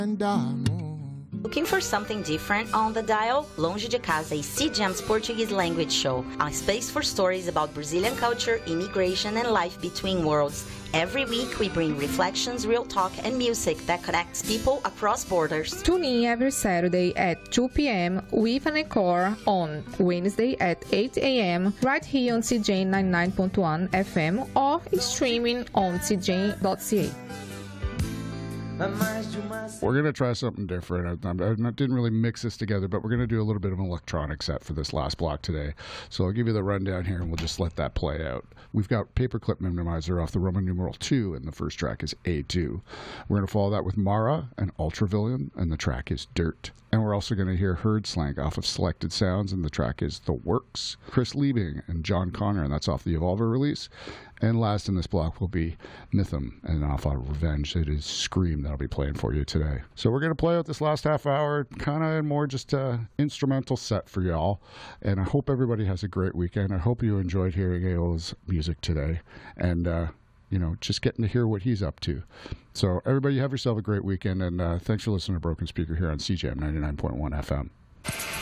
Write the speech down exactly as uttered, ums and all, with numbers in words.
Looking for something different on the dial? Longe de Casa is C G M's Portuguese language show, a space for stories about Brazilian culture, immigration, and life between worlds. Every week, we bring reflections, real talk, and music that connects people across borders. Tune in every Saturday at two p m with an encore on Wednesday at eight a m right here on C J ninety-nine point one F M or streaming on c j dot c a. We're going to try something different. I, I didn't really mix this together, but we're going to do a little bit of an electronic set for this last block today. So I'll give you the rundown here, and we'll just let that play out. We've got Paperclip Minimizer off the Roman numeral two, and the first track is A two. We're going to follow that with Mara and Ultravillain, and the track is Dirt. And we're also going to hear Herd Slank off of Selected Sounds, and the track is The Works. Chris Liebing and John Connor, and that's off the Evolver release. And last in this block will be Mythum, and off of Revenge, it is Scream that'll be playing for you today. So we're going to play out this last half hour, kind of more just a instrumental set for y'all. And I hope everybody has a great weekend. I hope you enjoyed hearing Aola's music today. And, uh, you know, just getting to hear what he's up to. So everybody have yourself a great weekend, and uh, thanks for listening to Broken Speaker here on C J M ninety-nine point one F M.